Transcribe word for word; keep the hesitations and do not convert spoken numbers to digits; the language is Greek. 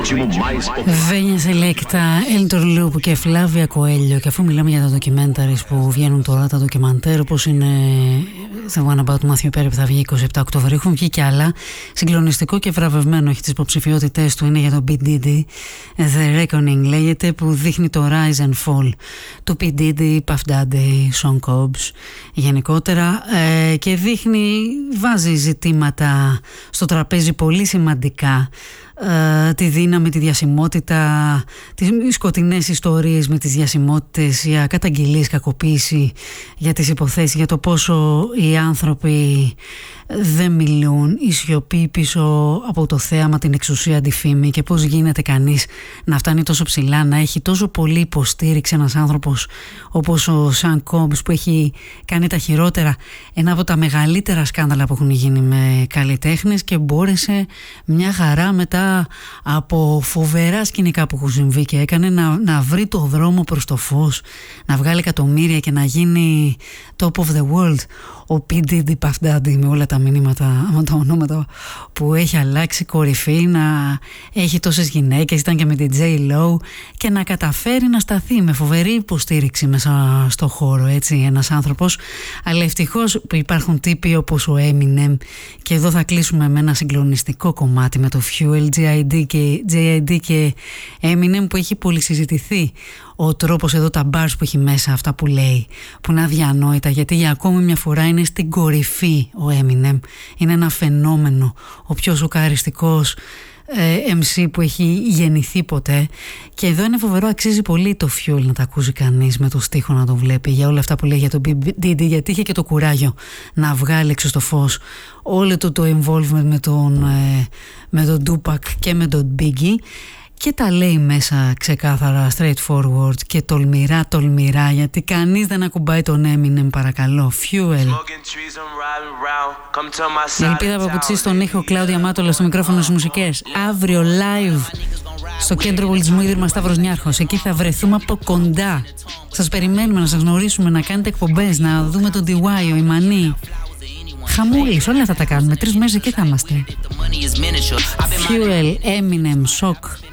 Βένια Σελέκτα, Έλτορ Λούπ και Φλάβια Κοέλιο. Και αφού μιλάμε για τα ντοκιμένταρις που βγαίνουν τώρα, τα ντοκιμαντέρ, όπως είναι The One About Matthew Perry που θα βγει εικοστή εβδόμη Οκτωβρίου, έχουν βγει και άλλα. Συγκλονιστικό και βραβευμένο, έχει τις υποψηφιότητες του, είναι για τον P. Diddy, The Reckoning λέγεται, που δείχνει το rise and fall του P. Diddy, Puff Daddy, Sean Combs γενικότερα, ε, και δείχνει, βάζει ζητήματα στο τραπέζι πολύ σημαντικά. Uh, τη δύναμη, τη διασημότητα, τις σκοτεινές ιστορίες με τις διασημότητες, για καταγγελίες, κακοποίηση, για τις υποθέσεις, για το πόσο οι άνθρωποι δεν μιλούν, η σιωπή πίσω από το θέαμα, την εξουσία, τη φήμη, και πώς γίνεται κανείς να φτάνει τόσο ψηλά, να έχει τόσο πολύ υποστήριξη ένας άνθρωπος όπως ο Sean Combs, που έχει κάνει τα χειρότερα, ένα από τα μεγαλύτερα σκάνδαλα που έχουν γίνει με καλλιτέχνες, και μπόρεσε μια χαρά μετά από φοβερά σκηνικά που έχουν συμβεί και έκανε να, να βρει το δρόμο προς το φως, να βγάλει εκατομμύρια και να γίνει top of the world. Ο P. Diddy, Puff Daddy, με όλα τα μηνύματα, με τα ονόματα που έχει αλλάξει, κορυφή, να έχει τόσες γυναίκες, ήταν και με την J-Lo, και να καταφέρει να σταθεί με φοβερή υποστήριξη μέσα στο χώρο, έτσι, ένας άνθρωπος. Αλλά ευτυχώς που υπάρχουν τύποι όπως ο Eminem, και εδώ θα κλείσουμε με ένα συγκλονιστικό κομμάτι με το Fuel, τζέι άι ντι και, τζέι άι ντι και Eminem, που έχει πολυσυζητηθεί ο τρόπος εδώ, τα bars που έχει μέσα, αυτά που λέει, που είναι αδιανόητα, γιατί για ακόμη μια φορά είναι στην κορυφή ο Eminem. Είναι ένα φαινόμενο, ο πιο σοκαριστικός ε, εμ σι που έχει γεννηθεί ποτέ. Και εδώ είναι φοβερό, αξίζει πολύ το Fuel να τα ακούσει κανείς με το στίχο, να το βλέπει, για όλα αυτά που λέει για τον P. Diddy, γιατί είχε και το κουράγιο να βγάλει έξω στο φως όλο το, το involvement με τον, ε, με τον Tupac και με τον Biggie. Και τα λέει μέσα ξεκάθαρα, straightforward και τολμηρά, τολμηρά, γιατί κανείς δεν ακουμπάει τον Eminem, παρακαλώ. Fuel. Η Ελπίδα Παπουτσή στον ήχο, Κλάουδια Μάτολα στο μικρόφωνο στις μουσικές. Αύριο live στο Κέντρο Πολιτισμού Ίδρυμα Σταύρος Νιάρχος. Εκεί θα βρεθούμε από κοντά. Σας περιμένουμε να σας γνωρίσουμε, να κάνετε εκπομπές, να δούμε τον ντι γουάι, ο Ιμανί. Χαμούλης, όλα αυτά τα κάνουμε. Τρεις μέρες εκεί θα είμαστε. Fuel, Eminem, Shock.